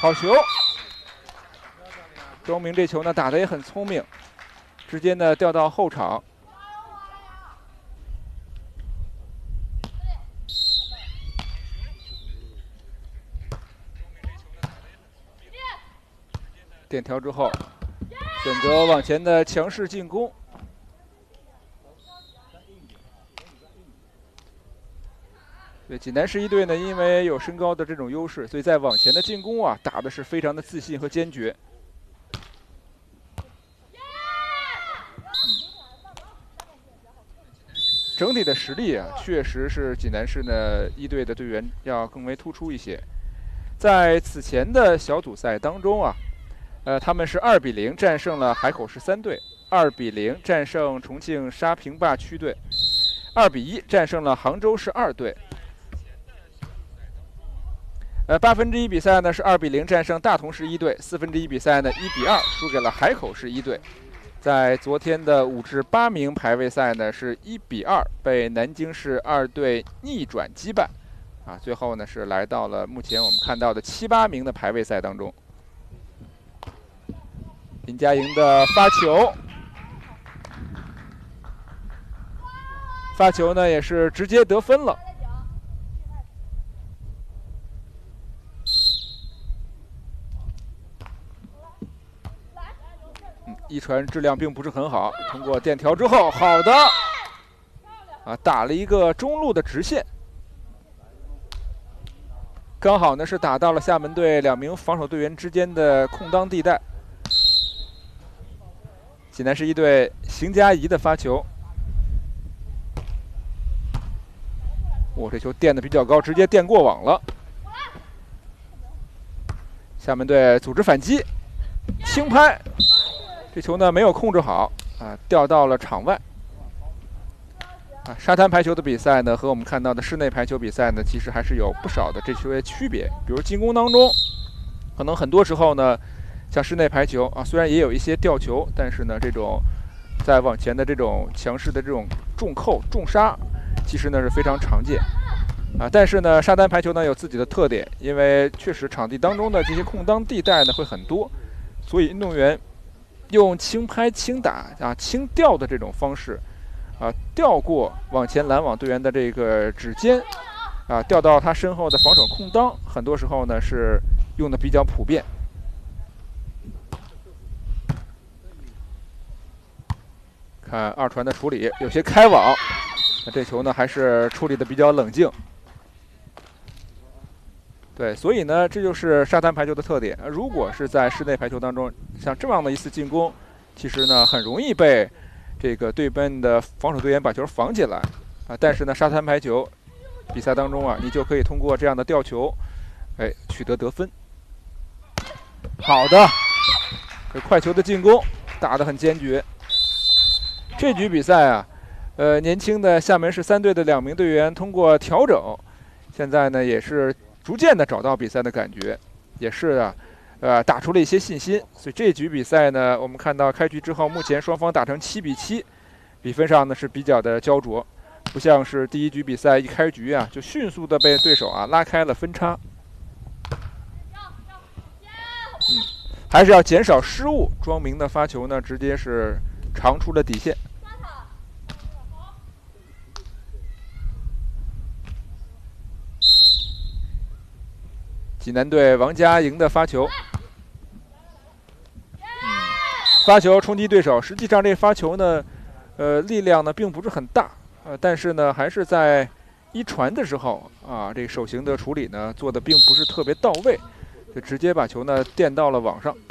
好球！庄明这球呢打得也很聪明，直接呢调到后场。点条之后，选择往前的强势进攻。对，济南市一队呢，因为有身高的这种优势，所以在往前的进攻啊，打的是非常的自信和坚决。整体的实力啊，确实是济南市呢一队的队员要更为突出一些。在此前的小组赛当中啊。他们是2比0战胜了海口市3队，2比0战胜重庆沙坪坝区队，2比1战胜了杭州市2队。1/8比赛呢是2比0战胜大同市1队，1/4比赛呢1比2输给了海口市1队。在昨天的5至8名排位赛呢是1比2被南京市2队逆转击败，最后呢是来到了目前我们看到的7、8名的排位赛当中。林佳莹的发球，发球呢也是直接得分了。一传质量并不是很好，通过垫条之后，好的，打了一个中路的直线，刚好呢是打到了厦门队2名防守队员之间的空当地带。济南市一队邢佳怡的发球，这球垫得比较高，直接垫过网了。厦门队组织反击，轻拍，这球呢没有控制好，掉到了场外。沙滩排球的比赛呢，和我们看到的室内排球比赛呢，其实还是有不少的这些区别。比如进攻当中，可能很多时候呢。像室内排球虽然也有一些吊球，但是呢，这种在往前的这种强势的这种重扣、重杀，其实呢是非常常见但是呢，沙滩排球呢有自己的特点，因为确实场地当中的这些空当地带呢会很多，所以运动员用轻拍、轻打轻吊的这种方式吊过往前拦网队员的这个指尖吊到他身后的防守空当，很多时候呢是用的比较普遍。看2传的处理有些开网，这球呢还是处理的比较冷静。对，所以呢这就是沙滩排球的特点。如果是在室内排球当中，像这样的一次进攻，其实呢很容易被这个对边的防守队员把球防起来但是呢沙滩排球比赛当中你就可以通过这样的吊球取得得分。好的，这快球的进攻打得很坚决。这局比赛年轻的厦门市3队的2名队员通过调整，现在呢也是逐渐的找到比赛的感觉，也是打出了一些信心。所以这局比赛呢，我们看到开局之后，目前双方打成7比7，比分上呢是比较的焦灼，不像是第一局比赛一开局就迅速的被对手拉开了分差。还是要减少失误。庄明的发球呢，直接是长出了底线。济南队王佳莹的发球，发球冲击对手。实际上这发球呢，力量呢并不是很大，但是呢还是在一传的时候这个手型的处理呢做的并不是特别到位，就直接把球呢垫到了网上。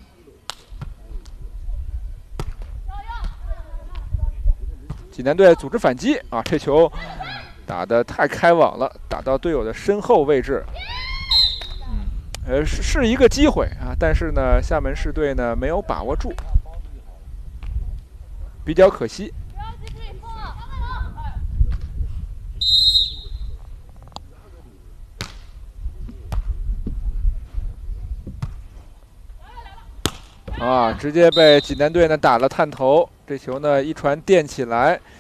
济南队组织反击这球打得太开网了，打到队友的身后位置。是一个机会但是呢，厦门市队呢没有把握住，比较可惜。直接被济南队呢打了探头，这球呢一传垫起来，